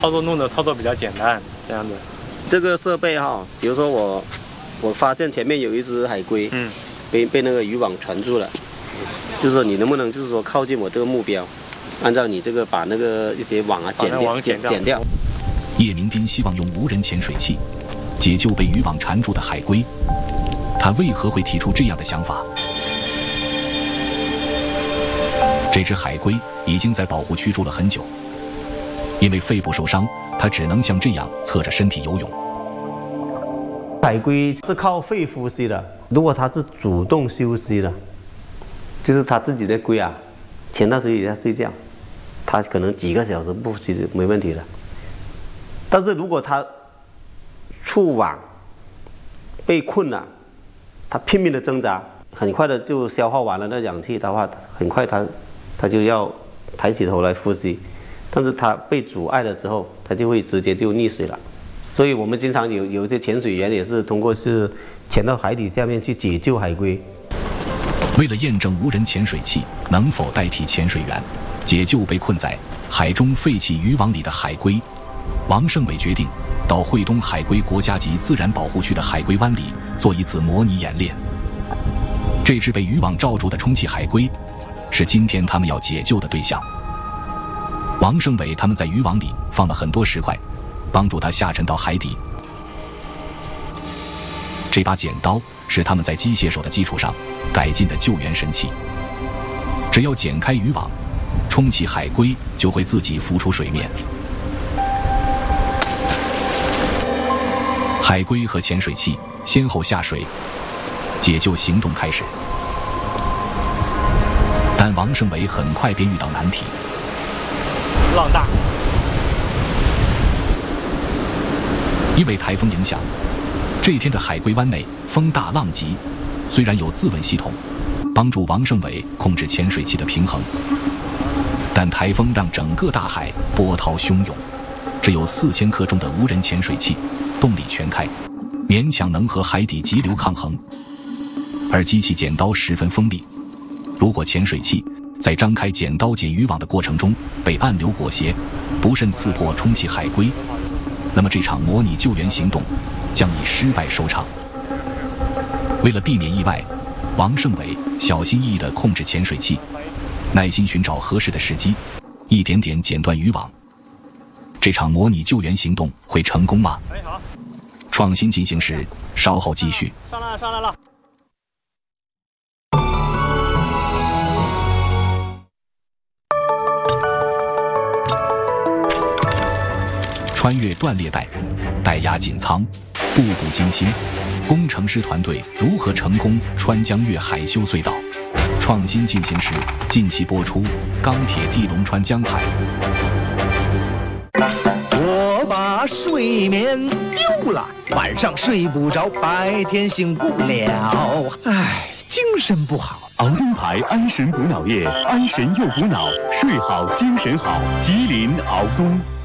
操作比较简单，这样子。 这个设备哈，比如说我发现前面有一只海龟，被那个渔网缠住了，就是说你能不能就是说靠近我这个目标，按照你这个把那个一些网啊剪掉。 叶明斌希望用无人潜水器解救被渔网缠住的海龟，他为何会提出这样的想法？这只海龟已经在保护区住了很久，因为肺部受伤，它只能像这样侧着身体游泳。 海龟是靠肺呼吸的，如果它是主动休息的，就是它自己的龟啊，潜到水底下睡觉，它可能几个小时不呼吸没问题的。但是如果它触网被困了，它拼命的挣扎，很快的就消耗完了那氧气的话，很快它就要抬起头来呼吸，但是它被阻碍了之后，它就会直接就溺水了。所以我们经常有一些潜水员也是通过是潜到海底下面去解救海龟。 为了验证无人潜水器能否代替潜水员解救被困在海中废弃渔网里的海龟，王胜伟决定到惠东海龟国家级自然保护区的海龟湾里做一次模拟演练。这只被渔网罩住的充气海龟是今天他们要解救的对象。王胜伟他们在渔网里放了很多石块，帮助它下沉到海底。这把剪刀是他们在机械手的基础上改进的救援神器，只要剪开渔网，充气海龟就会自己浮出水面。海龟和潜水器先后下水，解救行动开始。但王胜伟很快便遇到难题。 浪大， 因为台风影响，这天的海龟湾内风大浪急，虽然有自稳系统帮助王胜伟控制潜水器的平衡，但台风让整个大海波涛汹涌，只有4000克重的无人潜水器动力全开，勉强能和海底急流抗衡。而机器剪刀十分锋利，如果潜水器在张开剪刀解渔网的过程中被暗流裹挟，不慎刺破充气海龟，那么这场模拟救援行动将以失败收场。为了避免意外，王胜伟小心翼翼地控制潜水器，耐心寻找合适的时机，一点点剪断渔网。这场模拟救援行动会成功吗？创新进行时，稍后继续。 上来了。 穿越断裂带，带压紧舱，步步惊心。工程师团队如何成功穿江越海修隧道？创新进行时近期播出《钢铁地龙穿江海》。 我把睡眠丢了，晚上睡不着，白天醒不了，唉，精神不好。 熬灯牌安神补脑液，安神又补脑，睡好精神好。吉林熬东。